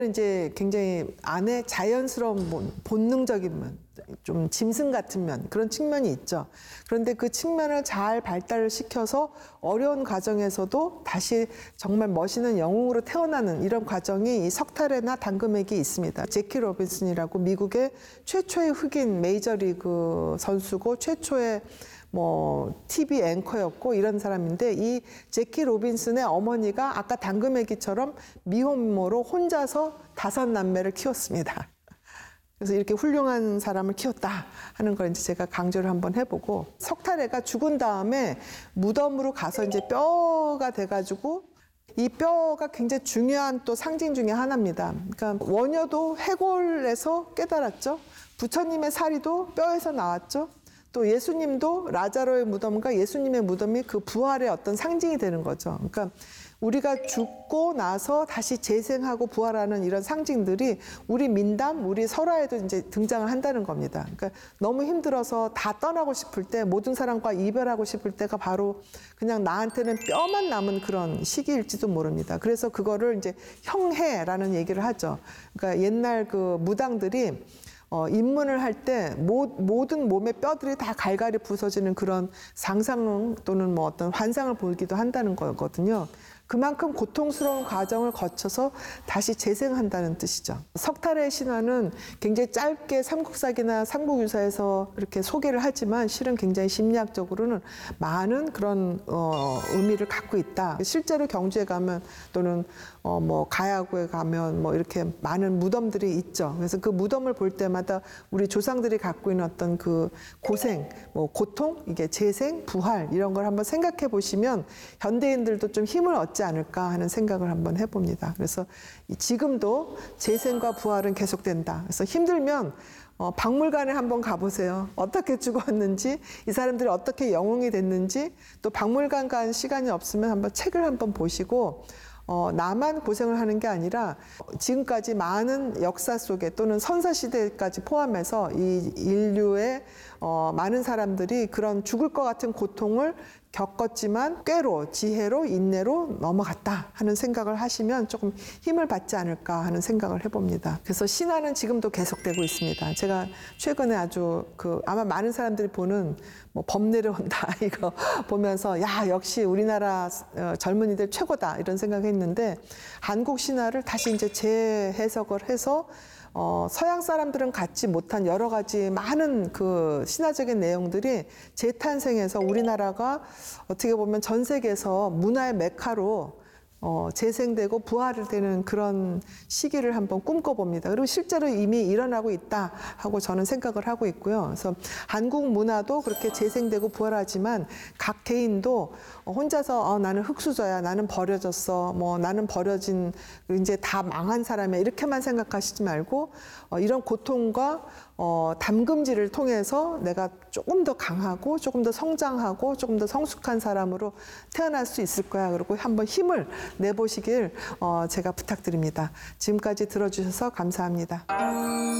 이제 굉장히 안에 자연스러운 본능적인 면, 좀 짐승 같은 면, 그런 측면이 있죠. 그런데 그 측면을 잘 발달을 시켜서 어려운 과정에서도 다시 정말 멋있는 영웅으로 태어나는 이런 과정이 이 석탈해나 당금에게 있습니다. 제키 로빈슨이라고 미국의 최초의 흑인 메이저리그 선수고 최초의 TV 앵커였고 이런 사람인데, 이 제키 로빈슨의 어머니가 아까 당금애기처럼 미혼모로 혼자서 5남매를 키웠습니다. 그래서 이렇게 훌륭한 사람을 키웠다 하는 걸 이제 제가 강조를 한번 해보고, 석탈해가 죽은 다음에 무덤으로 가서 이제 뼈가 돼가지고, 이 뼈가 굉장히 중요한 또 상징 중에 하나입니다. 그러니까 원효도 해골에서 깨달았죠. 부처님의 사리도 뼈에서 나왔죠. 또 예수님도 라자로의 무덤과 예수님의 무덤이 그 부활의 어떤 상징이 되는 거죠. 그러니까 우리가 죽고 나서 다시 재생하고 부활하는 이런 상징들이 우리 민담, 우리 설화에도 이제 등장을 한다는 겁니다. 그러니까 너무 힘들어서 다 떠나고 싶을 때, 모든 사람과 이별하고 싶을 때가 바로 그냥 나한테는 뼈만 남은 그런 시기일지도 모릅니다. 그래서 그거를 이제 형해라는 얘기를 하죠. 그러니까 옛날 그 무당들이 입문을 할 때 모든 몸의 뼈들이 다 갈갈이 부서지는 그런 상상 또는 어떤 환상을 보이기도 한다는 거거든요. 그만큼 고통스러운 과정을 거쳐서 다시 재생한다는 뜻이죠. 석탈의 신화는 굉장히 짧게 삼국사기나 삼국유사에서 이렇게 소개를 하지만 실은 굉장히 심리학적으로는 많은 그런 의미를 갖고 있다. 실제로 경주에 가면 또는 가야구에 가면 이렇게 많은 무덤들이 있죠. 그래서 그 무덤을 볼 때마다 우리 조상들이 갖고 있는 어떤 그 고생, 고통, 이게 재생, 부활 이런 걸 한번 생각해 보시면 현대인들도 좀 힘을 얻지 않을까 하는 생각을 한번 해봅니다. 그래서 지금도 재생과 부활은 계속된다. 그래서 힘들면 박물관에 한번 가보세요. 어떻게 죽었는지, 이 사람들이 어떻게 영웅이 됐는지, 또 박물관 간 시간이 없으면 한번 책을 한번 보시고, 나만 고생을 하는 게 아니라 지금까지 많은 역사 속에 또는 선사시대까지 포함해서 이 인류의 많은 사람들이 그런 죽을 것 같은 고통을 겪었지만 꾀로, 지혜로, 인내로 넘어갔다 하는 생각을 하시면 조금 힘을 받지 않을까 하는 생각을 해봅니다. 그래서 신화는 지금도 계속되고 있습니다. 제가 최근에 아주 아마 많은 사람들이 보는 범 내려온다 이거 보면서 야, 역시 우리나라 젊은이들 최고다 이런 생각을 했는데, 한국 신화를 다시 이제 재해석을 해서 서양 사람들은 갖지 못한 여러 가지 많은 그 신화적인 내용들이 재탄생해서 우리나라가 어떻게 보면 전 세계에서 문화의 메카로 재생되고 부활을 되는 그런 시기를 한번 꿈꿔봅니다. 그리고 실제로 이미 일어나고 있다 하고 저는 생각을 하고 있고요. 그래서 한국 문화도 그렇게 재생되고 부활하지만 각 개인도 혼자서 나는 흙수저야, 나는 버려졌어, 나는 버려진 이제 다 망한 사람이야 이렇게만 생각하시지 말고 이런 고통과 담금질을 통해서 내가 조금 더 강하고 조금 더 성장하고 조금 더 성숙한 사람으로 태어날 수 있을 거야. 그리고 한번 힘을 내보시길 제가 부탁드립니다. 지금까지 들어주셔서 감사합니다.